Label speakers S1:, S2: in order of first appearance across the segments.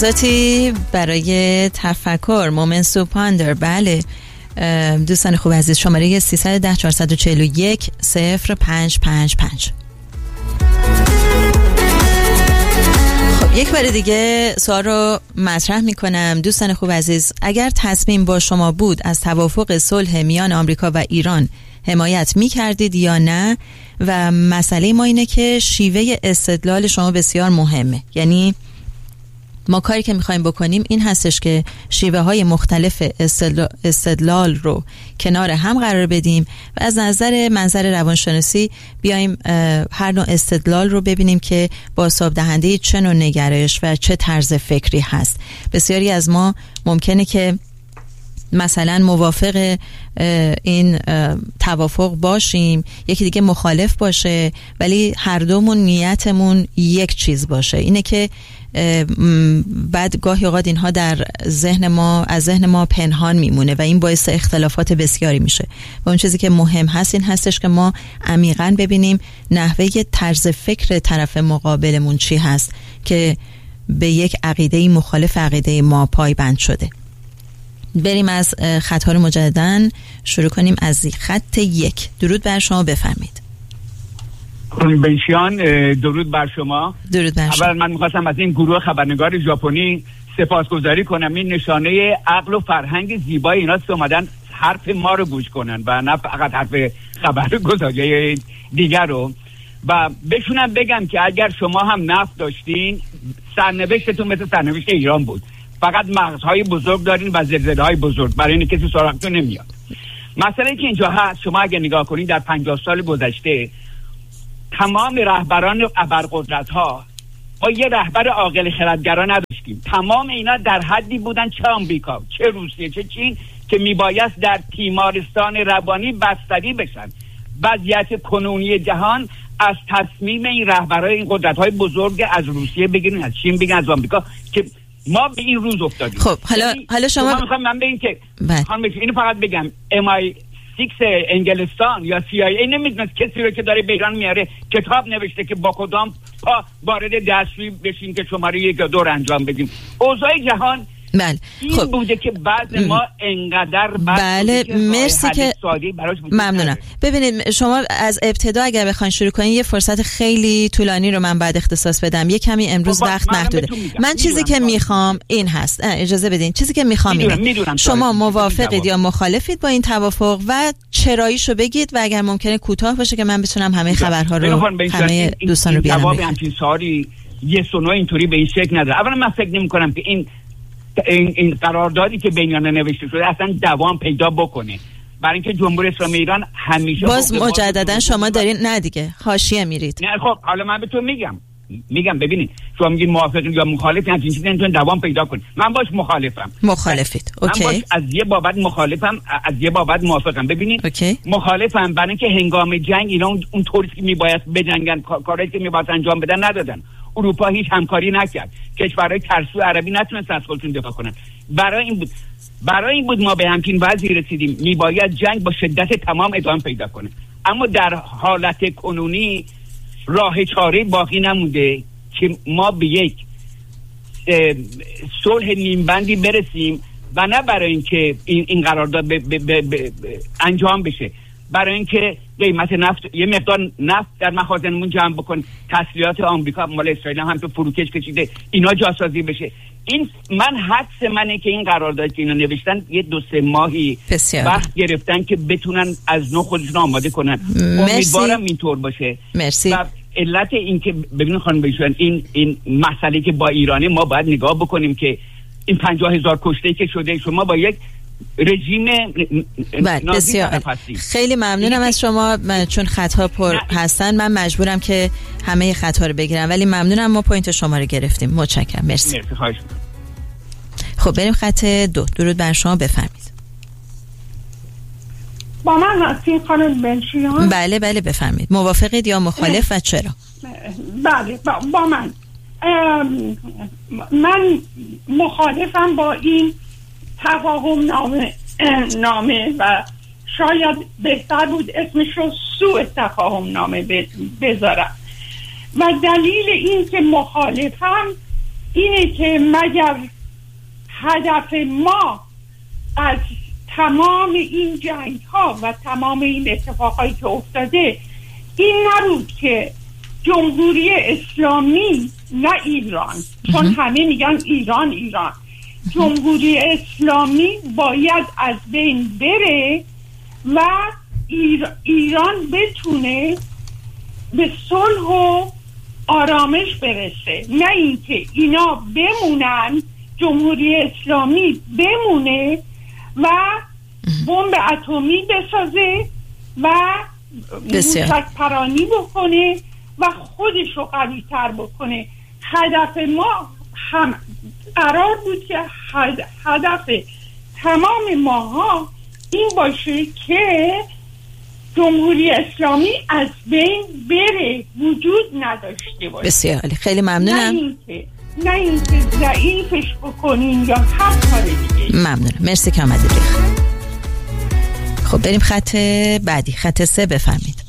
S1: ذاتی برای تفکر مومنتس تو پاندر. بله دوستان خوب عزیز، شماره 310 441 0555. خب یک بار دیگه سوال رو مطرح میکنم دوستان خوب عزیز، اگر تصمیم با شما بود از توافق صلح میان آمریکا و ایران حمایت میکردید یا نه؟ و مسئله ما اینه که شیوه استدلال شما بسیار مهمه. یعنی ما کاری که میخوایم بکنیم این هستش که شیوه های مختلف استدلال رو کنار هم قرار بدیم و از منظر روانشناسی بیایم هر نوع استدلال رو ببینیم که بازتاب دهنده چه نوع نگرش و چه طرز فکری هست. بسیاری از ما ممکنه که مثلا موافق این توافق باشیم، یکی دیگه مخالف باشه، ولی هر دومون نیتمون یک چیز باشه. اینه که بعد گاهی اوقات اینها در از ذهن ما پنهان میمونه و این باعث اختلافات بسیاری میشه. و اون چیزی که مهم هست این هستش که ما عمیقاً ببینیم نحوه طرز فکر طرف مقابلمون چی هست که به یک عقیده مخالف عقیده ما پایبند شده. بریم از خط‌ها رو مجدداً شروع کنیم. از خط 1 درود بر شما، بفرمایید.
S2: بنشیان درود بر شما.
S1: درود بر شما.
S2: اول من می‌خواستم از این گروه خبرنگار ژاپنی سپاسگزاری کنم. این نشانه عقل و فرهنگ زیبای ایناست که اومدن حرف ما رو گوش کنن و نه فقط حرف خبرگزاری دیگر رو. و بهشونم بگم که اگر شما هم نفت داشتین سرنوشتتون مثل سرنوشت ایران بود، فقط مغزهای بزرگ دارین و زلزله‌های بزرگ، برای اینکه کسی سراغتون نمیاد. مسئله که اینجا هست، شما اگه نگاه کنید در 50 سال گذشته تمام رهبران ابرقدرت‌ها ما یه رهبر عاقل خردگرا نداشتیم. تمام اینا در حدی بودن، چه آمریکا چه روسیه چه چین، که میبایست در تیمارستان روانی بستری بشن. وضعیت کنونی جهان از تصمیم این رهبرای این قدرت‌های بزرگ از روسیه بگیرین، از چین بگیرین، از آمریکا، که ما به این روز افتادیم.
S1: خب حالا شما
S2: میخوام من به این که اینو فقط بگم MI6 انگلستان یا CIA نمیدونست کسی رو که داره به ایران میاره کتاب نوشته که با کدام پا وارد دستشویی بشین که شماره 1 یا 2 انجام بدیم. اوضاع جهان
S1: بله.
S2: خب بوده که بعد ما انقدر
S1: بله مرسی که ممنونم. ببینید شما از ابتدا اگر بخواید شروع کنید یه فرصت خیلی طولانی رو من بعد اختصاص بدم، یه کمی امروز وقت محدوده. من چیزی که میخوام این هست، اجازه بدین، چیزی که میخوام اینه شما موافقید یا مخالفید با این توافق و چراییشو بگید و اگر ممکنه کوتاه باشه که من بتونم همه خبرها رو همه دوستان رو بیارم.
S2: جواب همین سوالی یه سونو اینطوری به این شکل نداره. اولا من فکر نمی‌کنم که این قراردادی که بینانه نوشته شده اصلا دوام پیدا بکنه، برای اینکه جمهوری اسلامی ایران همیشه
S1: باز مجددا شما دارین نه دیگه حاشیه میرید.
S2: نه خب حالا من بهتون میگم ببینید شما میگین موافقین یا مخالفین، همین چیزی نمیتونه دوام پیدا کنه. من باش مخالفم.
S1: مخالفید اوکی.
S2: من باش از یه بابت مخالفم، از یه بابت موافقم. ببینید
S1: اوکی.
S2: مخالفم برای اینکه هنگام جنگ اینا اون طوری که میباید بجنگن، کاری که میباید انجام بدن ندادن. اروپا هیچ همکاری نکرد، کشورهای ترسو عربی نتونستن از خودشون دفاع کنن. برای این بود ما به همچین وضعی رسیدیم. میباید جنگ با شدت تمام ادامه پیدا کنه، اما در حالت کنونی راه چاره باقی نمونده که ما به یک صلح نیمبندی برسیم و نه برای اینکه این قرارداد انجام بشه، برای اینکه قیمت نفت یه مقدار نفت در مخازنمون جمع بکن، تسلیحات آمریکا مال اسرائیل هم تو فروکش کشیده، اینا جاسازی بشه. این من حدس منه که این قرارداد که اینا نوشتن یه 2-3 ماهی وقت گرفتن که بتونن از نو خودشون آماده کنن. امیدوارم اینطور باشه.
S1: مرسی.
S2: و علت این که ببینید خانم بیشون این مسئله که با ایرانی ما باید نگاه بکنیم که این 50,000 کشته که شده، شما با یک رژیم نازی طرف هستید.
S1: خیلی ممنونم از شما، چون خطها پر هستن من مجبورم که همه خطها رو بگیرم، ولی ممنونم ما پوینت شما رو گرفتیم. متشکرم. مرسی.
S2: خواهش می‌کنم.
S1: خب بریم خط 2. درود بر شما، بفرمایید.
S3: با من هستین خانم بنشیان؟
S1: بله بفرمایید. موافقید یا مخالف و چرا؟
S3: بله با من مخالفم با این تفاهم نامه و شاید بهتر بود اسمش رو سوء تفاهم نامه بذارم. و دلیل این که مخالفم اینه که مگر هدف ما از تمام این جنگ ها و تمام این اتفاقایی که افتاده این نبود که جمهوری اسلامی نه ایران، چون همه میگن ایران جمهوری اسلامی باید از بین بره و ایران بتونه به صلح و آرامش برسه، نه اینکه اینا بمونن، جمهوری اسلامی بمونه و بمب اتمی بسازه و موشک پرانی بکنه و خودش رو قوی تر بکنه. هدف ما هم قرار بود که هدف تمام ماها این باشه که جمهوری اسلامی از بین بره، وجود نداشته باشه.
S1: بسیار عالی، خیلی ممنونم.
S3: نه اینکه ضعیفش بکنین یا هر کار دیگه.
S1: ممنونم، مرسی که آمدید. خب بریم خط بعدی، خط 3 بفرمید.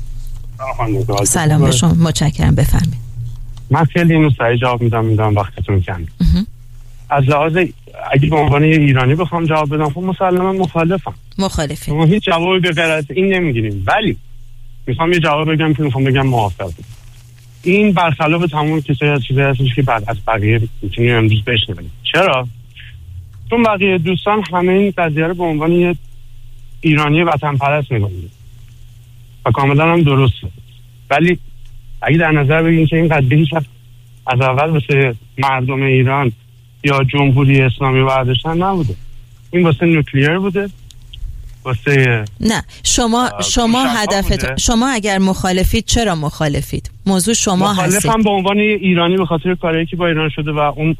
S1: سلام به شما، متشکرم، بفرمید.
S4: من خیلی اینو سریع جواب میدم وقتتون کم. از لحاظ اگه به عنوان ایرانی بخوام جواب بدم، خب مسلما مخالفم.
S1: مخالفی؟
S4: ما هیچ جوابی به غیر از این نمیگیریم، ولی میخوام یه جواب بگم که میخوام بگم موافقم. این برخلاف تمام کسایی از چیزایی هستش که بعد از بقیه میتونیم امروز بشنویم. چرا؟ چون بقیه دوستان همه این قضیه رو به عنوان یه ایرانی وطن پرست می‌بینن و کاملا هم درسته، ولی اگه در نظر بگیریم که این قضیه هیچ از اول واسه مردم ایران یا جمهوری اسلامی برداشتن نبوده، این واسه نوکلیر بوده، واسه
S1: نه. شما هدفتون، شما اگر مخالفید چرا مخالفید؟ موضوع شما هستید.
S4: مخالفم به عنوان ایرانی به خاطر کاری که با ایران شده و اون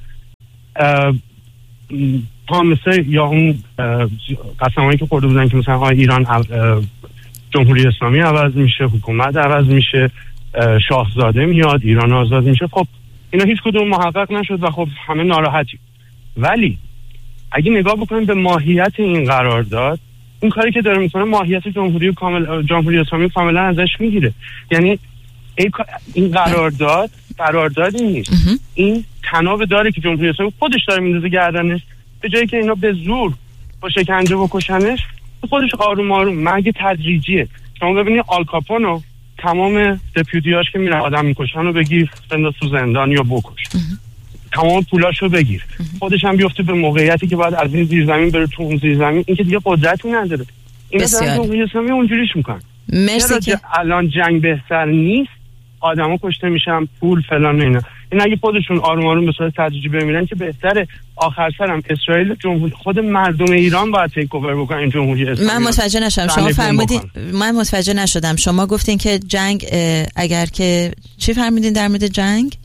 S4: پامسه یا اون قسمایی که خورده بودن که مثلا ایران جمهوری اسلامی عوض میشه، حکومت عوض میشه، شاهزاده میاد، ایران آزاد میشه. خب اینا هیچ کدوم محقق نشد و خب همه ناراحتی. ولی اگه نگاه بکنیم به ماهیت این قرارداد، این کاری که داره میکنه ماهیت جمهوری اسلامی کاملا ازش میگیره. یعنی این قراردادی نیست، این تناب داره که جمهوری اسلامی خودش داره میندازه گردنش، به جایی که اینا به زور با شکنجه بکشنش، خودش آروم آروم مرگ تدریجیه. شما ببینید آلکاپونو تمام دپیوتیاش که میره آدم میکشن رو بگیر بنداز تو زندان یا بکش، تمام پولاشو بگیر، خودش هم بیفته به موقعیتی که باید از این زیرزمین بره تو اون زیرزمین. این که دیگه قدرتی نداره. این مثلا جمهوری اسلامی اونجوریش میکنن.
S1: مرسی که
S4: الان جنگ بهتر نیست، آدما کشته میشن، پول فلان اینا. این اگه خودشون آروم آروم به صورت تدریجی بمیرن که بهتره. آخر سرم اسرائیل خود مردم ایران باید تیک اوور بکنن این جمهوری اسلامی.
S1: من متوجه نشدم شما فرمودین، من متوجه نشدم شما گفتین که جنگ اگر که چی فرمودین در مورد جنگ؟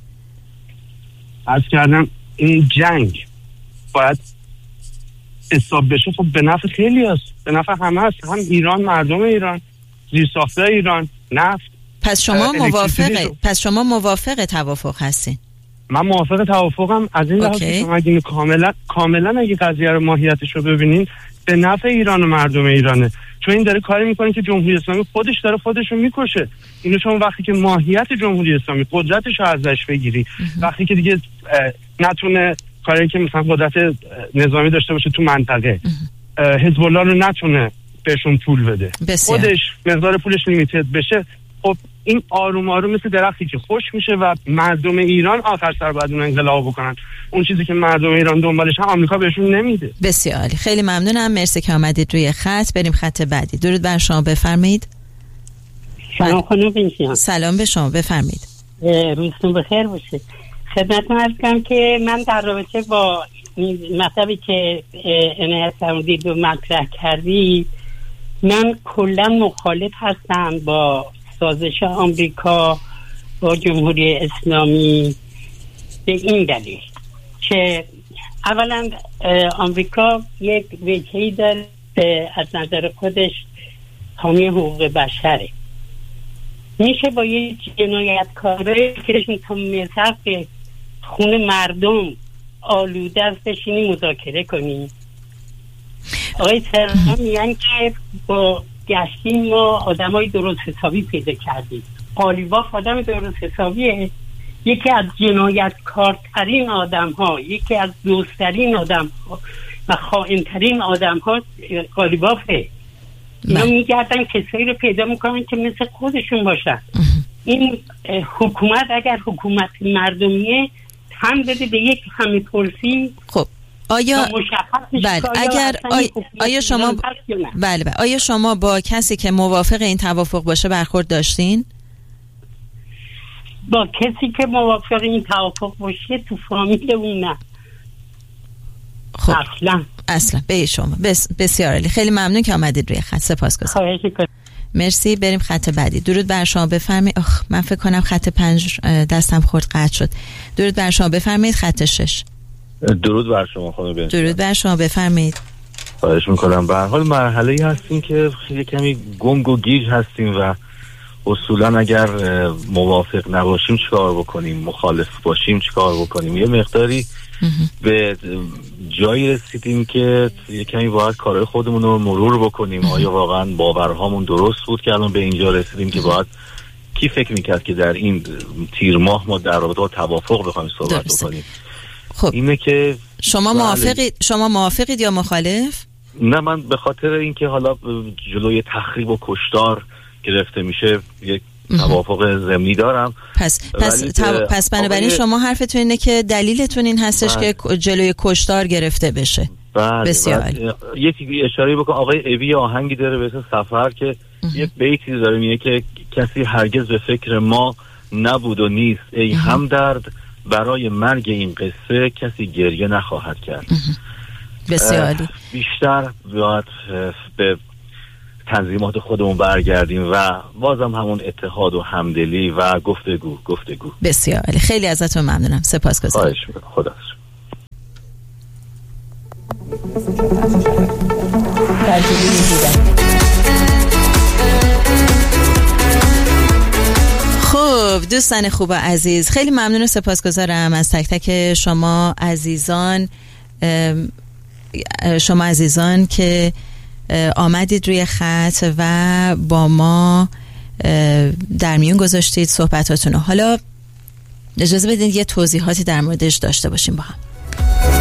S4: عرض کردم این جنگ باید حساب بشه، خب به نفع خیلی هست، به نفع همه هست، هم ایران، مردم ایران، زیرساخته ایران، نفت.
S1: پس شما موافق توافق هستین؟
S4: من موافق توافقم از این لحاظ که اگه کاملا اگه قضیه رو ماهیتش رو ببینین به نفع ایران و مردم ایرانه، چون این داره کاری میکنه که جمهوری اسلامی خودش داره خودش رو میکشه. اینو شما وقتی که ماهیت جمهوری اسلامی قدرتش رو ازش بگیری، وقتی که دیگه نتونه کاری که مثلا قدرت نظامی داشته باشه تو منطقه، حزب الله رو نتونه بهشون پول بده، خودش مقدار پولش لیمیتد بشه، خب این آروم آروم مثل درختی که خشک میشه و مردم ایران آخر سر باید اون انقلاب بکنن. اون چیزی که مردم ایران دنبالش هم آمریکا بهشون نمیده.
S1: بسیار عالی، خیلی ممنونم، مرسی که آمدید روی خط. بریم خط بعدی. درود بر شما، بفرمایید.
S5: سلام خانم بنشیان.
S1: سلام به شما، بفرمایید.
S5: روزتون بخیر باشه. خدمتتون عرض کنم که من در رابطه با مطلبی که عنایت فرمودید و مطرح کردید، من کلا مخالف هستم با سازش آمریکا با جمهوری اسلامی به این دلیل که اولا آمریکا یک وجهی داره از نظر خودش حامی حقوق بشره. میشه با یه جنایتکاره که تا مصرف خون مردم آلوده است بشینی مذاکره کنیم. آقای سرمان میگن که با گشتیم ما آدمای درست حسابی پیدا کردیم. قالیباف آدم درست حسابیه، یکی از جنایتکارترین آدم ها، یکی از دوستترین آدم ها و خائن‌ترین آدم ها قالیبافه. اینا میگردن کسایی رو پیدا میکنن که مثل خودشون باشن. این حکومت اگر حکومت مردمیه تن بده به یک همه پرسی.
S1: خب آیا بله آیا شما بله آیا شما با کسی که موافق این توافق باشه برخورد داشتین؟
S5: با کسی که موافق این توافق باشه تو فامیل اون نه.
S1: خب اصلا به شما بسیار عالی. خیلی ممنون که آمدید روی خط. سپاسگزارم. مرسی. بریم خط بعدی. درود بر شما، بفرمایید. من فکر کنم خط 5 دستم خورد قطع شد. درود بر شما، بفرمایید. خط 6.
S6: درود بر شما خانم بنت.
S1: درود بر شما، بفرمایید.
S6: خواهش میکنم. به هر حال مرحله‌ای هستیم که خیلی کمی گنگ و گیج هستیم و اصولا اگر موافق نباشیم چیکار بکنیم، مخالف باشیم چیکار بکنیم. یه مقداری به جایی رسیدیم که یه کمی باید کارهای خودمون رو مرور بکنیم. آیا واقعا باورهامون درست بود که الان به اینجا رسیدیم که باید کی فکر میکرد که در این تیر ماه ما در رابطه با توافق بخوایم صحبت بکنیم.
S1: خب
S6: اینه که
S1: شما موافقید یا مخالف؟
S6: نه، من به خاطر اینکه حالا جلوی تخریب و کشتار گرفته میشه یک توافق ضمنی دارم.
S1: پس بنابراین شما حرفتون اینه که دلیلتون این هستش که جلوی کشتار گرفته بشه. بسیار
S6: یکی اشاره بکن. آقای اوی آهنگی داره به اسم سفر که یک بیتی داره میگه که کسی هرگز به فکر ما نبود و نیست، ای همدرد برای مرگ این قصه کسی گریه نخواهد کرد.
S1: بسیار
S6: بیشتر باید به تنظیمات خودمون برگردیم و بازم همون اتحاد و همدلی و گفتگو.
S1: بسیار عالی. خیلی ازتون ممنونم. سپاسگزارم.
S6: خواهش می‌کنم. خدا
S1: خب دوستان خوب و عزیز، خیلی ممنون و سپاسگزارم از تک تک شما عزیزان که آمدید روی خط و با ما در میون گذاشتید صحبتاتونو. حالا اجازه بدید یه توضیحاتی در موردش داشته باشیم با هم.